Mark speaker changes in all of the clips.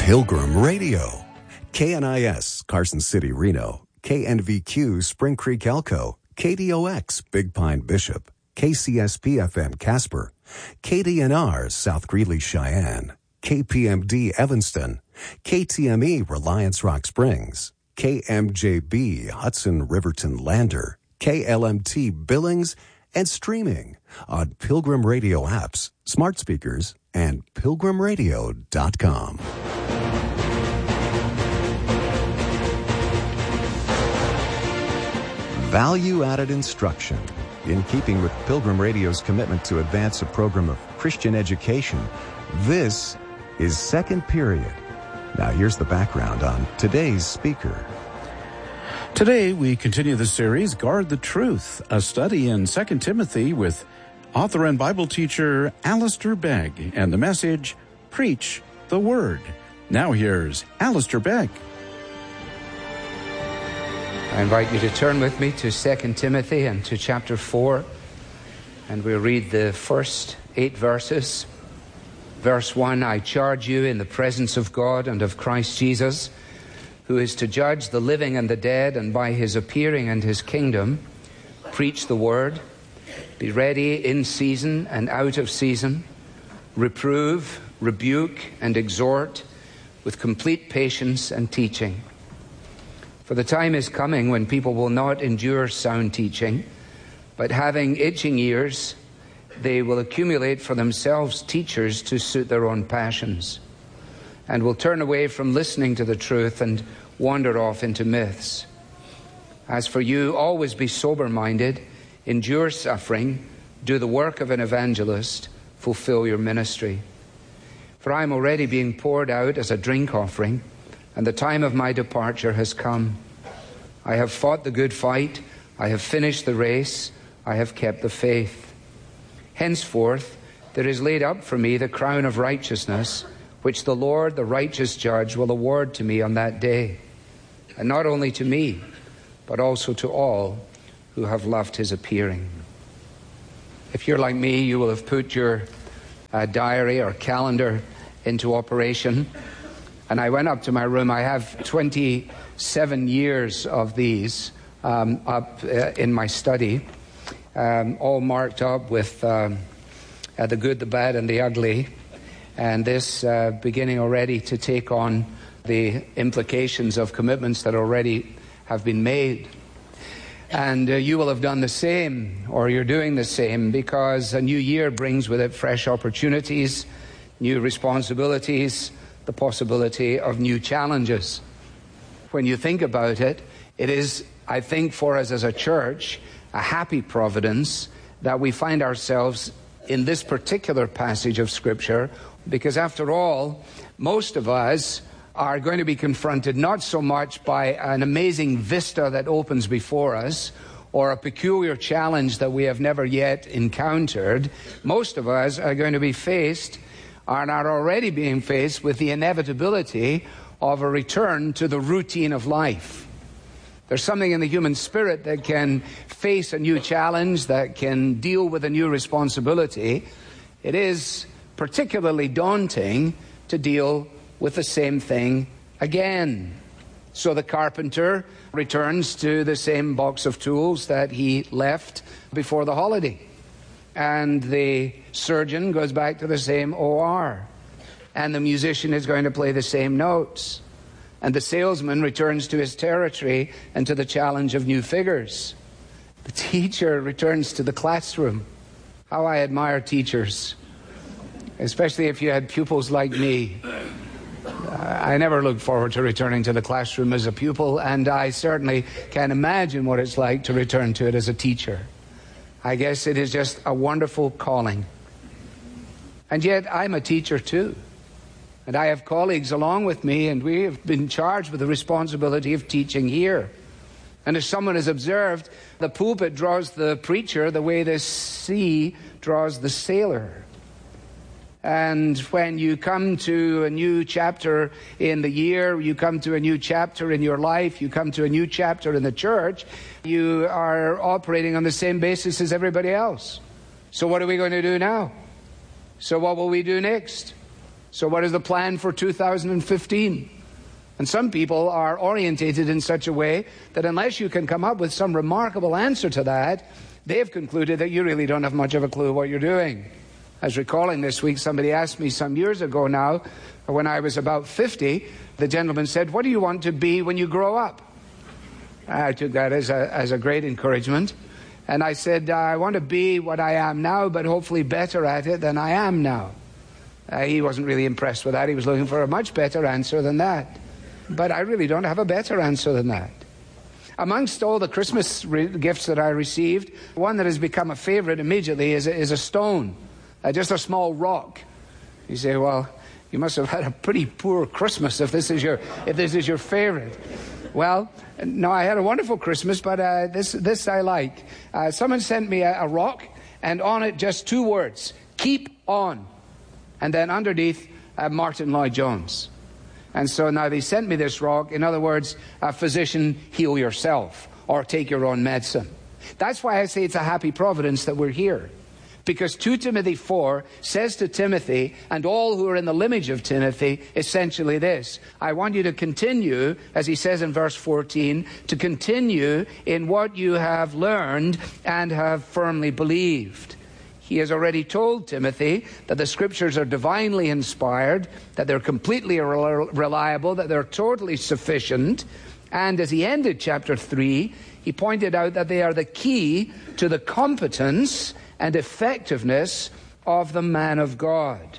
Speaker 1: Pilgrim Radio. KNIS, Carson City, Reno. KNVQ, Spring Creek, Elko. KDOX, Big Pine, Bishop. KCSP-FM, Casper. KDNR, South Greeley, Cheyenne. KPMD, Evanston. KTME, Reliance Rock Springs. KMJB, Hudson, Riverton, Lander. KLMT, Billings, and streaming on Pilgrim Radio apps, smart speakers, and pilgrimradio.com. Value-added instruction. In keeping with Pilgrim Radio's commitment to advance a program of Christian education, this is Second Period. Now here's the background on today's speaker.
Speaker 2: Today we continue the series, Guard the Truth, a study in 2 Timothy with author and Bible teacher Alistair Begg, and the message, Preach the Word. Now here's Alistair Begg.
Speaker 3: I invite you to turn with me to 2 Timothy and to chapter 4, and we'll read the first 8 verses. Verse 1, I charge you in the presence of God and of Christ Jesus, who is to judge the living and the dead, and by his appearing and his kingdom, preach the word. Be ready in season and out of season. Reprove, rebuke, and exhort with complete patience and teaching. For the time is coming when people will not endure sound teaching, but having itching ears, they will accumulate for themselves teachers to suit their own passions, and will turn away from listening to the truth and wander off into myths. As for you, always be sober-minded, endure suffering, do the work of an evangelist, fulfill your ministry. For I am already being poured out as a drink offering, and the time of my departure has come. I have fought the good fight, I have finished the race, I have kept the faith. Henceforth, there is laid up for me the crown of righteousness, which the Lord, the righteous judge, will award to me on that day. And not only to me, but also to all who have loved his appearing. If you're like me, you will have put your diary or calendar into operation. And I went up to my room. I have 27 years of these up in my study, all marked up with the good, the bad, and the ugly. And this beginning already to take on the implications of commitments that already have been made. And you will have done the same, or you're doing the same, because a new year brings with it fresh opportunities, new responsibilities, the possibility of new challenges. When you think about it, it is, I think, for us as a church, a happy providence that we find ourselves in this particular passage of Scripture, because after all, most of us are going to be confronted not so much by an amazing vista that opens before us or a peculiar challenge that we have never yet encountered. Most of us are going to be faced, and are already being faced, with the inevitability of a return to the routine of life. There's something in the human spirit that can face a new challenge, that can deal with a new responsibility. It is particularly daunting to deal with the same thing again. So the carpenter returns to the same box of tools that he left before the holiday. And the surgeon goes back to the same OR. And the musician is going to play the same notes. And the salesman returns to his territory and to the challenge of new figures. The teacher returns to the classroom. How I admire teachers, especially if you had pupils like me. I never look forward to returning to the classroom as a pupil, and I certainly can't imagine what it's like to return to it as a teacher. I guess it is just a wonderful calling. And yet I'm a teacher too. And I have colleagues along with me, and we have been charged with the responsibility of teaching here. And as someone has observed, the pulpit draws the preacher the way the sea draws the sailor. And when you come to a new chapter in the year, you come to a new chapter in your life, you come to a new chapter in the church, you are operating on the same basis as everybody else. So what are we going to do now? So what will we do next? So what is the plan for 2015? And some people are orientated in such a way that unless you can come up with some remarkable answer to that, they've concluded that you really don't have much of a clue what you're doing. I was recalling this week, somebody asked me some years ago now, when I was about 50, the gentleman said, "What do you want to be when you grow up?" I took that as a great encouragement. And I said, "I want to be what I am now, but hopefully better at it than I am now." He wasn't really impressed with that. He was looking for a much better answer than that. But I really don't have a better answer than that. Amongst all the Christmas gifts that I received, one that has become a favorite immediately is a stone, just a small rock. You say, well, you must have had a pretty poor Christmas if this is your favorite. Well, no, I had a wonderful Christmas, but this I like. Someone sent me a rock, and on it just 2 words, "Keep on." And then underneath, Martin Lloyd-Jones. And so now they sent me this rock. In other words, physician, heal yourself, or take your own medicine. That's why I say it's a happy providence that we're here. Because 2 Timothy 4 says to Timothy and all who are in the lineage of Timothy essentially this: I want you to continue, as he says in verse 14, to continue in what you have learned and have firmly believed. He has already told Timothy that the Scriptures are divinely inspired, that they're completely reliable, that they're totally sufficient. And as he ended chapter 3, he pointed out that they are the key to the competence and effectiveness of the man of God.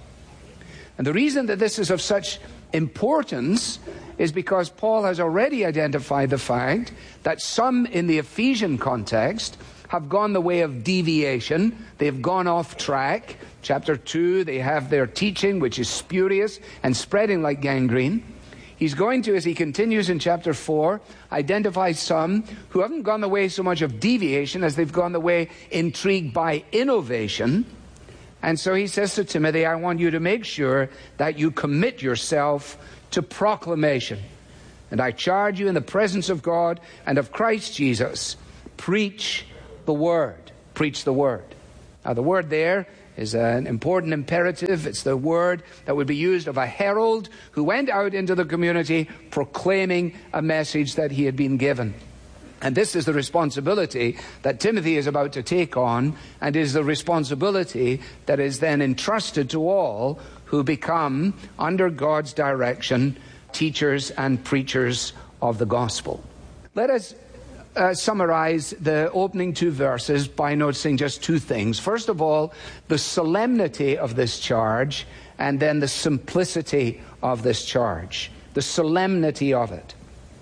Speaker 3: And the reason that this is of such importance is because Paul has already identified the fact that some in the Ephesian context have gone the way of deviation. They've gone off track. Chapter 2, they have their teaching, which is spurious and spreading like gangrene. He's going to, as he continues in chapter 4, identify some who haven't gone the way so much of deviation as they've gone the way intrigued by innovation. And so he says to Timothy, I want you to make sure that you commit yourself to proclamation. And I charge you in the presence of God and of Christ Jesus, preach the word. Preach the word. Now the word there is an important imperative. It's the word that would be used of a herald who went out into the community proclaiming a message that he had been given. And this is the responsibility that Timothy is about to take on, and is the responsibility that is then entrusted to all who become, under God's direction, teachers and preachers of the gospel. Let us summarize the opening 2 verses by noticing just 2 things. First of all, the solemnity of this charge, and then the simplicity of this charge. The solemnity of it.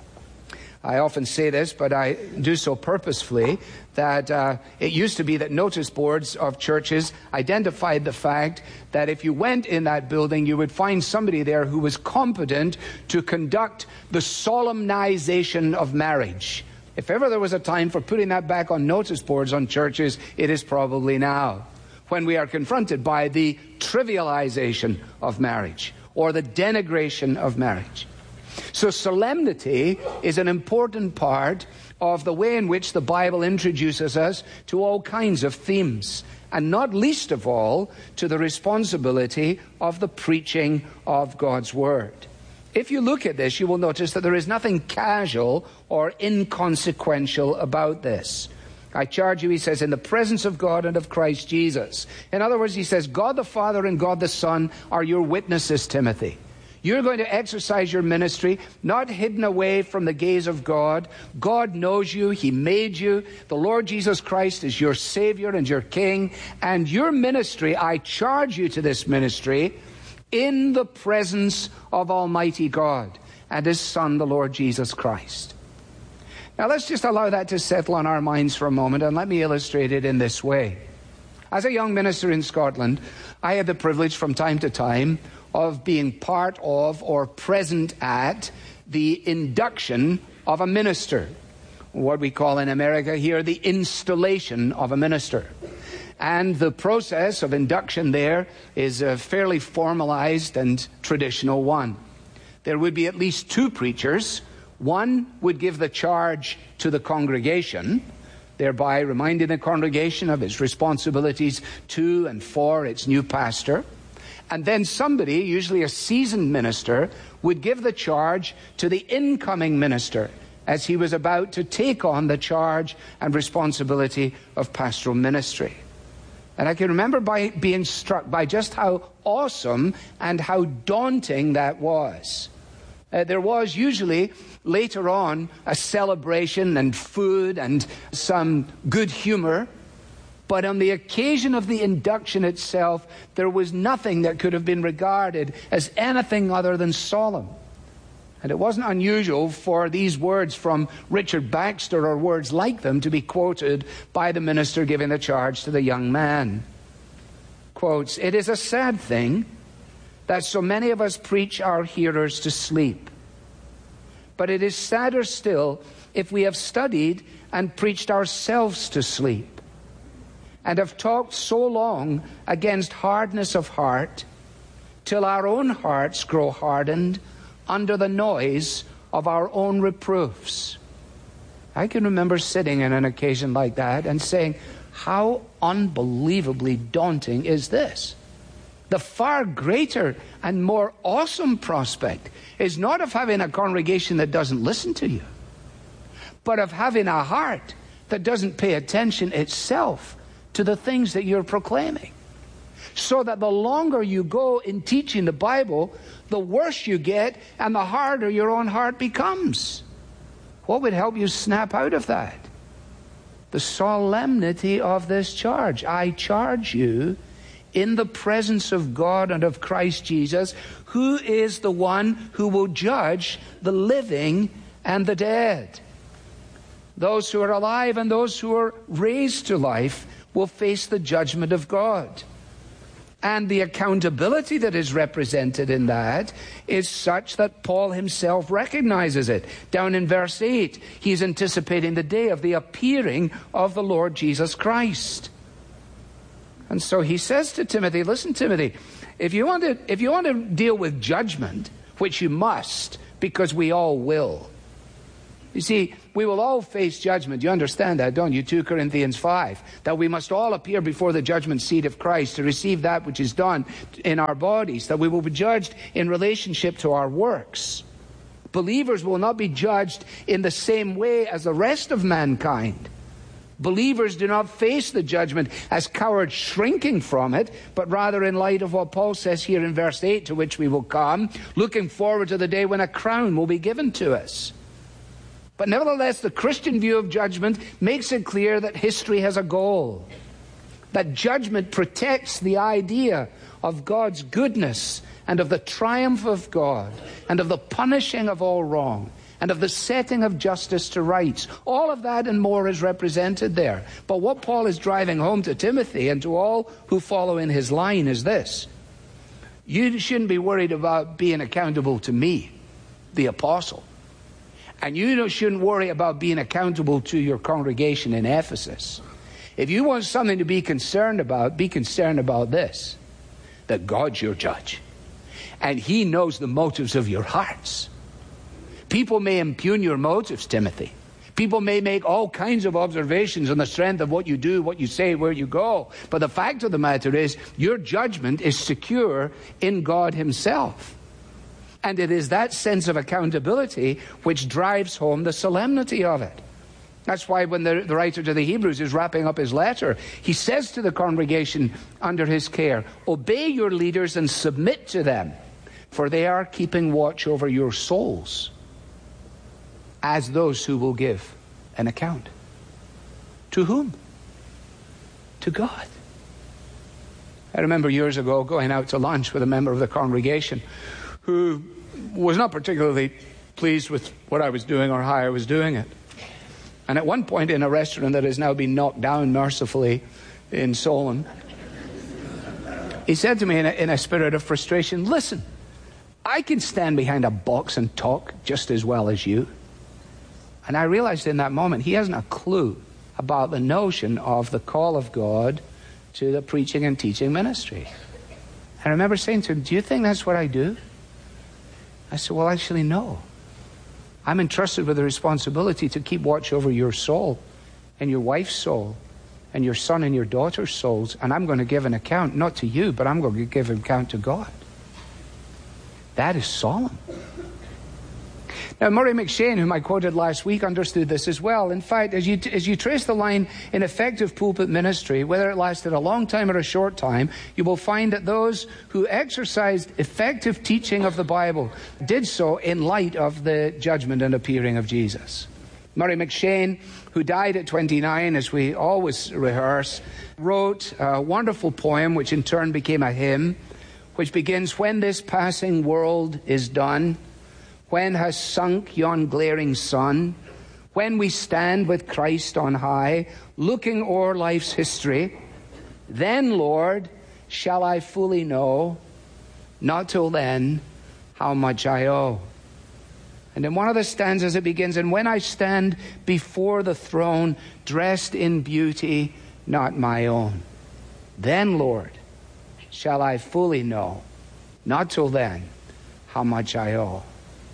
Speaker 3: I often say this, but I do so purposefully, that it used to be that notice boards of churches identified the fact that if you went in that building, you would find somebody there who was competent to conduct the solemnization of marriage. If ever there was a time for putting that back on notice boards on churches, it is probably now, when we are confronted by the trivialization of marriage or the denigration of marriage. So solemnity is an important part of the way in which the Bible introduces us to all kinds of themes, and not least of all to the responsibility of the preaching of God's Word. If you look at this, you will notice that there is nothing casual or inconsequential about this. I charge you, he says, in the presence of God and of Christ Jesus. In other words, he says, God the Father and God the Son are your witnesses, Timothy. You're going to exercise your ministry, not hidden away from the gaze of God. God knows you. He made you. The Lord Jesus Christ is your Savior and your King. And your ministry, I charge you to this ministry in the presence of Almighty God and His Son, the Lord Jesus Christ. Now let's just allow that to settle on our minds for a moment, and let me illustrate it in this way. As a young minister in Scotland, I had the privilege from time to time of being part of or present at the induction of a minister. What we call in America here the installation of a minister. And the process of induction there is a fairly formalized and traditional one. There would be at least 2 preachers. One would give the charge to the congregation, thereby reminding the congregation of its responsibilities to and for its new pastor. And then somebody, usually a seasoned minister, would give the charge to the incoming minister as he was about to take on the charge and responsibility of pastoral ministry. And I can remember being struck by just how awesome and how daunting that was. There was usually later on a celebration and food and some good humor. But on the occasion of the induction itself, there was nothing that could have been regarded as anything other than solemn. And it wasn't unusual for these words from Richard Baxter or words like them to be quoted by the minister giving the charge to the young man. Quotes, "It is a sad thing that so many of us preach our hearers to sleep. But it is sadder still if we have studied and preached ourselves to sleep, and have talked so long against hardness of heart, till our own hearts grow hardened under the noise of our own reproofs." I can remember sitting in an occasion like that and saying, how unbelievably daunting is this? The far greater and more awesome prospect is not of having a congregation that doesn't listen to you, but of having a heart that doesn't pay attention itself to the things that you're proclaiming. So that the longer you go in teaching the Bible, the worse you get and the harder your own heart becomes. What would help you snap out of that? The solemnity of this charge. I charge you in the presence of God and of Christ Jesus, who is the one who will judge the living and the dead. Those who are alive and those who are raised to life will face the judgment of God. And the accountability that is represented in that is such that Paul himself recognizes it. Down in verse 8, he's anticipating the day of the appearing of the Lord Jesus Christ. And so he says to Timothy, listen, Timothy, if you want to deal with judgment, which you must, because we all will. You see, we will all face judgment. You understand that, don't you? 2 Corinthians 5. That we must all appear before the judgment seat of Christ to receive that which is done in our bodies. That we will be judged in relationship to our works. Believers will not be judged in the same way as the rest of mankind. Believers do not face the judgment as cowards shrinking from it, but rather in light of what Paul says here in verse 8, to which we will come, looking forward to the day when a crown will be given to us. But nevertheless, the Christian view of judgment makes it clear that history has a goal. That judgment protects the idea of God's goodness and of the triumph of God and of the punishing of all wrong and of the setting of justice to rights. All of that and more is represented there. But what Paul is driving home to Timothy and to all who follow in his line is this. You shouldn't be worried about being accountable to me, the apostle. And you shouldn't worry about being accountable to your congregation in Ephesus. If you want something to be concerned about this, that God's your judge. And He knows the motives of your hearts. People may impugn your motives, Timothy. People may make all kinds of observations on the strength of what you do, what you say, where you go. But the fact of the matter is, your judgment is secure in God Himself. And it is that sense of accountability which drives home the solemnity of it. That's why when the writer to the Hebrews is wrapping up his letter, he says to the congregation under his care, obey your leaders and submit to them, for they are keeping watch over your souls as those who will give an account. To whom? To God. I remember years ago going out to lunch with a member of the congregation who was not particularly pleased with what I was doing or how I was doing it. And at one point in a restaurant that has now been knocked down mercifully in Solon, he said to me in a spirit of frustration, listen, I can stand behind a box and talk just as well as you. And I realized in that moment he hasn't a clue about the notion of the call of God to the preaching and teaching ministry. I remember saying to him, do you think that's what I do? I said, well, actually, no. I'm entrusted with the responsibility to keep watch over your soul and your wife's soul and your son and your daughter's souls, and I'm going to give an account, not to you, but I'm going to give an account to God. That is solemn. Now, Murray McCheyne, whom I quoted last week, understood this as well. In fact, as you trace the line in effective pulpit ministry, whether it lasted a long time or a short time, you will find that those who exercised effective teaching of the Bible did so in light of the judgment and appearing of Jesus. Murray McCheyne, who died at 29, as we always rehearse, wrote a wonderful poem, which in turn became a hymn, which begins, "When this passing world is done, when has sunk yon glaring sun, when we stand with Christ on high, looking o'er life's history, then, Lord, shall I fully know, not till then, how much I owe." And in one of the stanzas it begins, "And when I stand before the throne, dressed in beauty not my own, then, Lord, shall I fully know, not till then, how much I owe."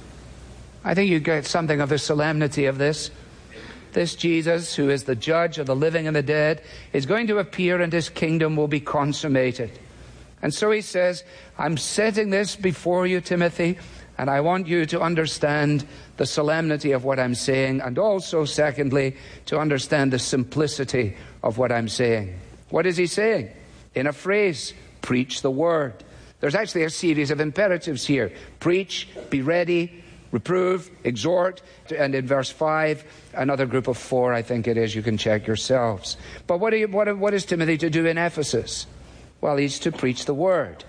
Speaker 3: I think you get something of the solemnity of this. This Jesus, who is the judge of the living and the dead, is going to appear and his kingdom will be consummated. And so he says, I'm setting this before you, Timothy, and I want you to understand the solemnity of what I'm saying, and also, secondly, to understand the simplicity of what I'm saying. What is he saying? In a phrase, preach the word. There's actually a series of imperatives here. Preach, be ready, reprove, exhort, and in verse 5, another group of 4, I think it is. You can check yourselves. But what is Timothy to do in Ephesus? Well, he's to preach the word.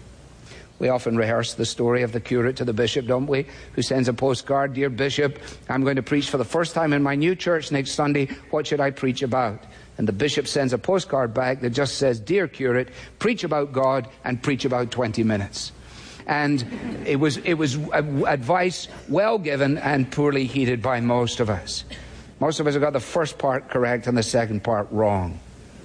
Speaker 3: We often rehearse the story of the curate to the bishop, don't we? Who sends a postcard, "Dear Bishop, I'm going to preach for the first time in my new church next Sunday. What should I preach about?" And the bishop sends a postcard back that just says, "Dear curate, preach about God and preach about 20 minutes. And it was advice well given and poorly heeded by most of us. Most of us have got the first part correct and the second part wrong.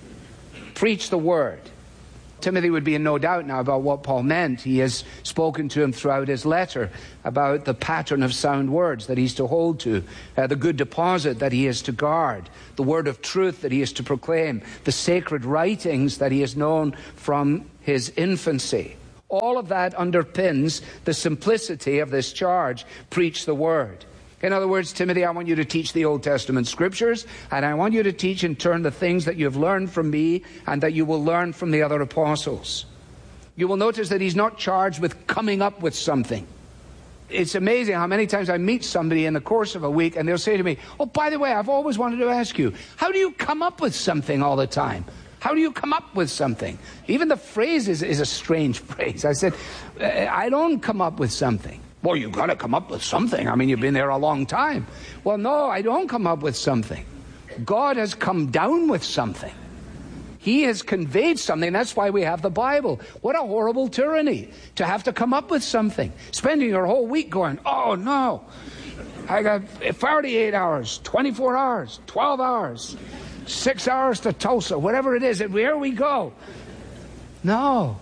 Speaker 3: Preach the word. Timothy would be in no doubt now about what Paul meant. He has spoken to him throughout his letter about the pattern of sound words that he's to hold to, the good deposit that he is to guard, the word of truth that he is to proclaim, the sacred writings that he has known from his infancy. All of that underpins the simplicity of this charge, preach the word. In other words, Timothy, I want you to teach the Old Testament scriptures, and I want you to teach in turn the things that you've learned from me and that you will learn from the other apostles. You will notice that he's not charged with coming up with something. It's amazing how many times I meet somebody in the course of a week and they'll say to me, "Oh, by the way, I've always wanted to ask you, how do you come up with something all the time? How do you come up with something?" Even the phrase is a strange phrase. I said, I don't come up with something. "Well, you've got to come up with something. I mean, you've been there a long time." Well, no, I don't come up with something. God has come down with something. He has conveyed something. That's why we have the Bible. What a horrible tyranny to have to come up with something. Spending your whole week going, "Oh, no, I got 48 hours, 24 hours, 12 hours. 6 hours to Tulsa," whatever it is, where we go. No.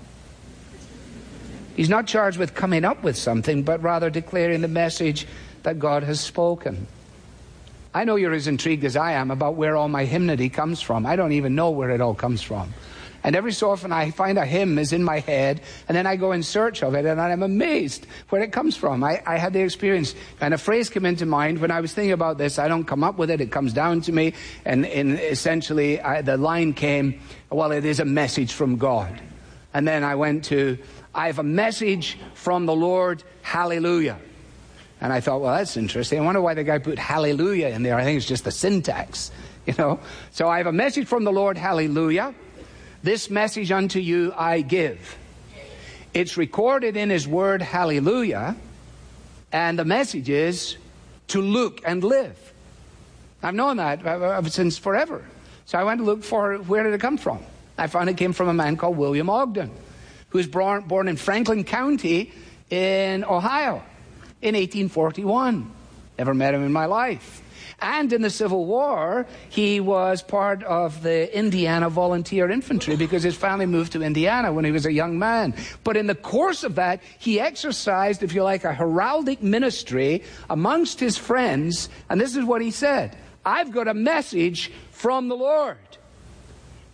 Speaker 3: He's not charged with coming up with something, but rather declaring the message that God has spoken. I know you're as intrigued as I am about where all my hymnody comes from. I don't even know where it all comes from. And every so often I find a hymn is in my head, and then I go in search of it, and I'm amazed where it comes from. I had the experience, and a phrase came into mind when I was thinking about this. I don't come up with it, it comes down to me, and essentially the line came, well, it is a message from God. And then I went to, I have a message from the Lord, hallelujah. And I thought, well, that's interesting. I wonder why the guy put hallelujah in there. I think it's just the syntax, you know. So I have a message from the Lord, hallelujah. This message unto you I give. It's recorded in his word, hallelujah. And the message is to look and live. I've known that since forever. So I went to look for where did it come from. I found it came from a man called William Ogden, who was born in Franklin County in Ohio in 1841. Never met him in my life. And in the Civil War, he was part of the Indiana Volunteer Infantry because his family moved to Indiana when he was a young man. But in the course of that, he exercised, if you like, a heraldic ministry amongst his friends. And this is what he said: "I've got a message from the Lord."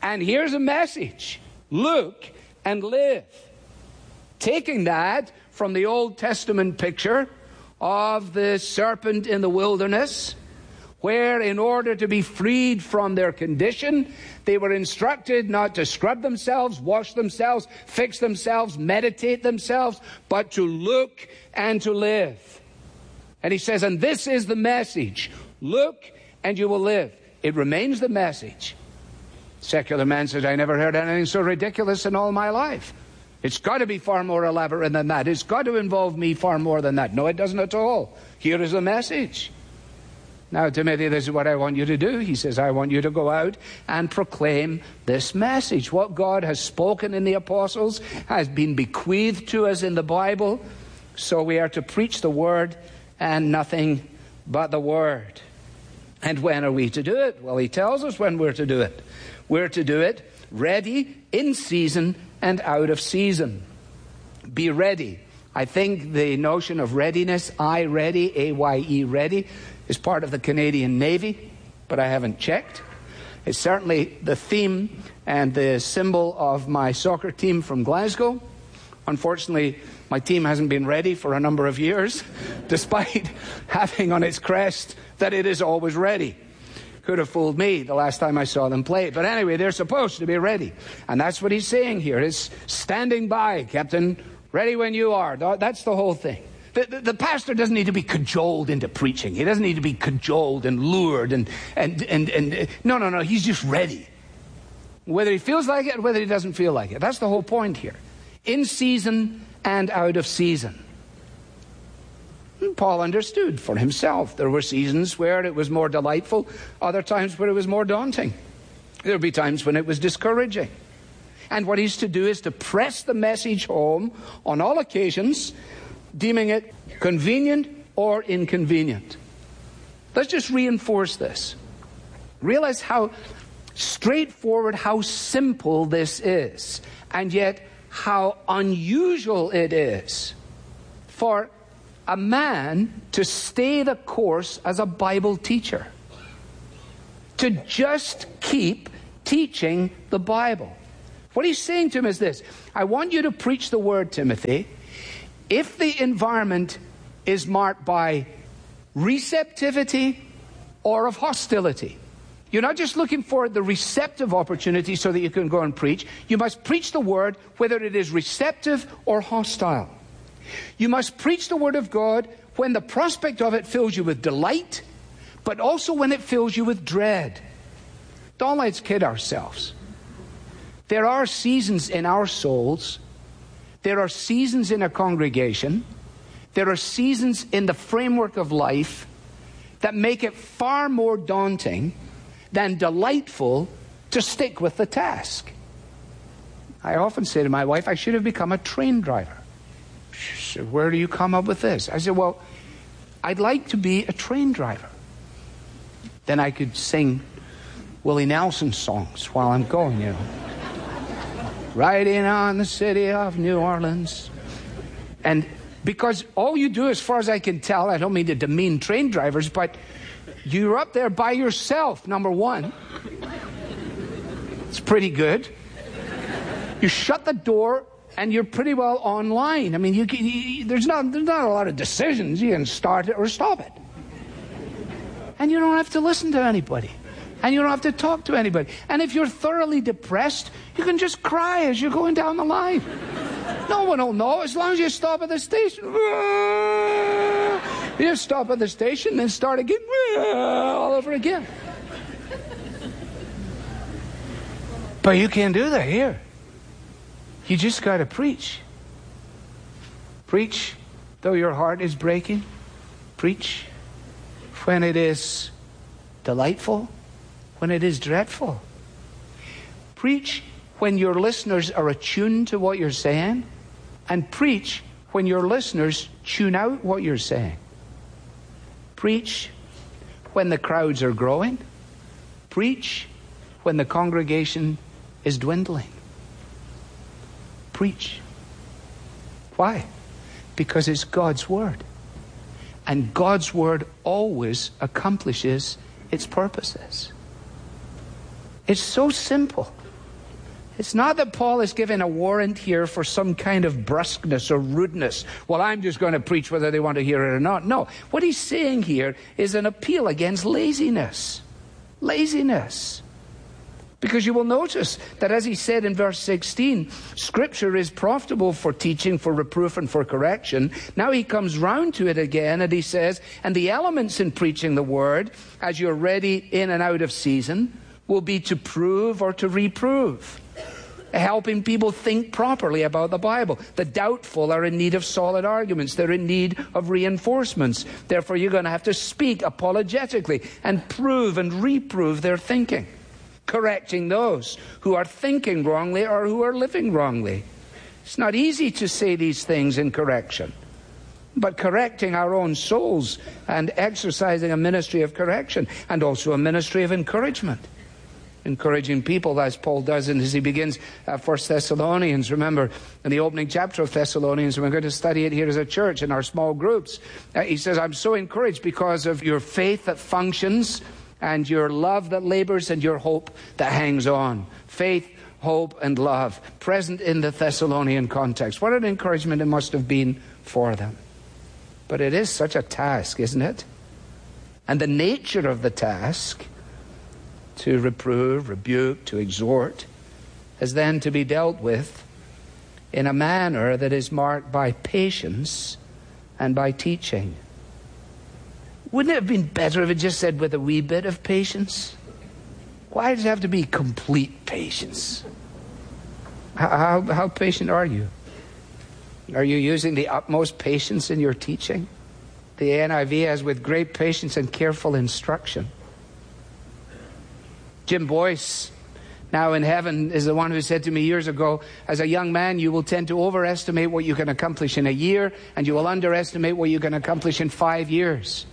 Speaker 3: And here's a message. Look and live. Taking that from the Old Testament picture of the serpent in the wilderness, where in order to be freed from their condition, they were instructed not to scrub themselves, wash themselves, fix themselves, meditate themselves, but to look and to live. And he says, and this is the message. Look and you will live. It remains the message. Secular man says, I never heard anything so ridiculous in all my life. It's got to be far more elaborate than that. It's got to involve me far more than that. No, it doesn't at all. Here is the message. Now, Timothy, this is what I want you to do. He says, I want you to go out and proclaim this message. What God has spoken in the apostles has been bequeathed to us in the Bible. So we are to preach the word and nothing but the word. And when are we to do it? Well, he tells us when we're to do it. We're to do it ready, in season, and out of season. Be ready. I think the notion of readiness, I-ready, A-Y-E, ready, is part of the Canadian Navy, but I haven't checked. It's certainly the theme and the symbol of my soccer team from Glasgow. Unfortunately, my team hasn't been ready for a number of years, despite having on its crest that it is always ready. Could have fooled me the last time I saw them play. But anyway, they're supposed to be ready. And that's what he's saying here. It's standing by, Captain, ready when you are. That's the whole thing. The pastor doesn't need to be cajoled into preaching. He doesn't need to be cajoled and lured and no. He's just ready. Whether he feels like it or whether he doesn't feel like it. That's the whole point here. In season and out of season. And Paul understood for himself. There were seasons where it was more delightful, other times where it was more daunting. There would be times when it was discouraging. And what he's to do is to press the message home on all occasions, deeming it convenient or inconvenient. Let's just reinforce this. Realize how straightforward, how simple this is, and yet how unusual it is for a man to stay the course as a Bible teacher, to just keep teaching the Bible. What he's saying to him is this: I want you to preach the word, Timothy, if the environment is marked by receptivity or of hostility. You're not just looking for the receptive opportunity so that you can go and preach. You must preach the word whether it is receptive or hostile. You must preach the word of God when the prospect of it fills you with delight, but also when it fills you with dread. Don't let's kid ourselves. There are seasons in our souls. There are seasons in a congregation. There are seasons in the framework of life that make it far more daunting than delightful to stick with the task. I often say to my wife, I should have become a train driver. She said, where do you come up with this? I said, well, I'd like to be a train driver. Then I could sing Willie Nelson songs while I'm going, you know. Riding on the city of New Orleans. And because all you do, as far as I can tell, I don't mean to demean train drivers, but you're up there by yourself, number one. It's pretty good. You shut the door and you're pretty well online. I mean, there's not a lot of decisions. You can start it or stop it. And you don't have to listen to anybody. And you don't have to talk to anybody. And if you're thoroughly depressed, you can just cry as you're going down the line. No one will know as long as you stop at the station. You stop at the station, then start again, all over again. But you can't do that here. You just got to preach. Preach, though your heart is breaking. Preach when it is delightful, when it is dreadful. Preach when your listeners are attuned to what you're saying, and preach when your listeners tune out what you're saying. Preach when the crowds are growing. Preach when the congregation is dwindling. Preach. Why? Because it's God's word. And God's word always accomplishes its purposes. It's so simple. It's not that Paul is giving a warrant here for some kind of brusqueness or rudeness. Well, I'm just going to preach whether they want to hear it or not. No. What he's saying here is an appeal against laziness. Laziness. Because you will notice that, as he said in verse 16, Scripture is profitable for teaching, for reproof, and for correction. Now he comes round to it again, and he says, and the elements in preaching the word, as you're ready in and out of season, will be to prove or to reprove, helping people think properly about the Bible. The doubtful are in need of solid arguments. They're in need of reinforcements. Therefore, you're going to have to speak apologetically and prove and reprove their thinking, correcting those who are thinking wrongly or who are living wrongly. It's not easy to say these things in correction, but correcting our own souls and exercising a ministry of correction and also a ministry of encouragement. Encouraging people, as Paul does, and as he begins 1 Thessalonians. Remember, in the opening chapter of Thessalonians, we're going to study it here as a church in our small groups. He says, I'm so encouraged because of your faith that functions and your love that labors and your hope that hangs on. Faith, hope, and love present in the Thessalonian context. What an encouragement it must have been for them. But it is such a task, isn't it? And the nature of the task, to reprove, rebuke, to exhort, is then to be dealt with in a manner that is marked by patience and by teaching. Wouldn't it have been better if it just said with a wee bit of patience? Why does it have to be complete patience? How patient are you? Are you using the utmost patience in your teaching? The NIV has with great patience and careful instruction. Jim Boyce, now in heaven, is the one who said to me years ago, as a young man, you will tend to overestimate what you can accomplish in a year, and you will underestimate what you can accomplish in 5 years.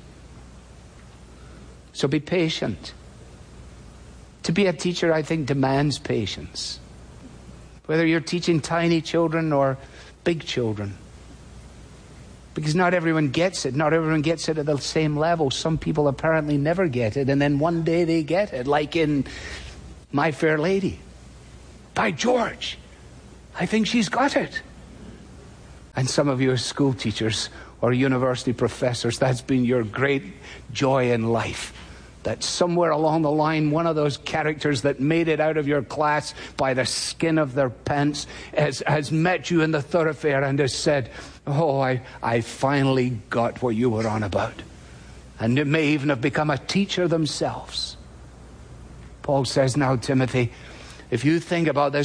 Speaker 3: So be patient. To be a teacher, I think, demands patience. Whether you're teaching tiny children or big children. Because not everyone gets it. Not everyone gets it at the same level. Some people apparently never get it, and then one day they get it, like in My Fair Lady. By George, I think she's got it. And some of you are school teachers or university professors. That's been your great joy in life. That somewhere along the line, one of those characters that made it out of your class by the skin of their pants has met you in the thoroughfare and has said, oh, I finally got what you were on about. And it may even have become a teacher themselves. Paul says now, Timothy, if you think about this